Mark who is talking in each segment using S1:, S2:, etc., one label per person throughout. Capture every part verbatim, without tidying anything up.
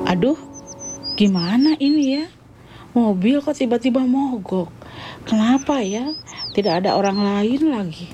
S1: Aduh, gimana ini ya? Mobil kok tiba-tiba mogok? Kenapa ya? Tidak ada orang lain lagi.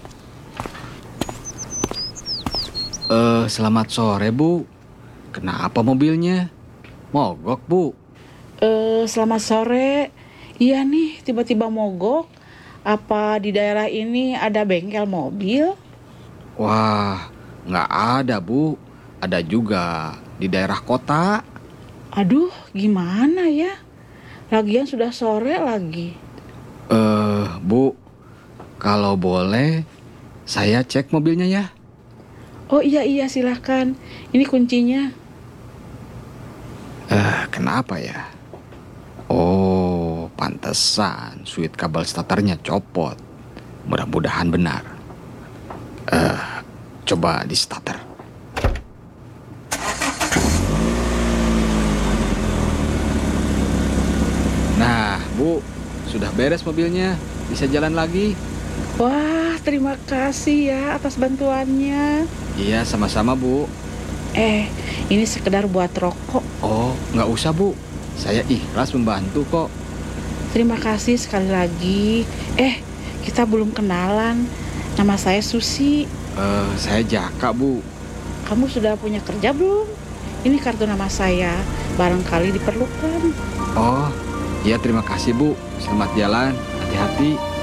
S2: Eh, selamat sore, Bu. Kenapa mobilnya? Mogok, Bu.
S1: Eh, selamat sore. Iya nih, tiba-tiba mogok. Apa di daerah ini ada bengkel mobil?
S2: Wah, nggak ada, Bu. Ada juga di daerah kota.
S1: Aduh, gimana ya? Lagian sudah sore lagi.
S2: Eh, Bu, kalau boleh, saya cek mobilnya ya.
S1: Oh iya iya silahkan. Ini kuncinya.
S2: Eh, kenapa ya? Oh, pantesan suit kabel starternya copot. Mudah-mudahan benar. Eh, coba di starter. Nah, Bu, sudah beres mobilnya. Bisa jalan lagi?
S1: Wah, terima kasih ya atas bantuannya.
S2: Iya, sama-sama, Bu.
S1: Eh, ini sekedar buat rokok.
S2: Oh, nggak usah, Bu. Saya ikhlas membantu kok.
S1: Terima kasih sekali lagi. Eh, kita belum kenalan. Nama saya Susi.
S2: Eh, saya Jaka, Bu.
S1: Kamu sudah punya kerja belum? Ini kartu nama saya. Barangkali diperlukan.
S2: Oh, iya terima kasih, Bu. Selamat jalan. Hati-hati.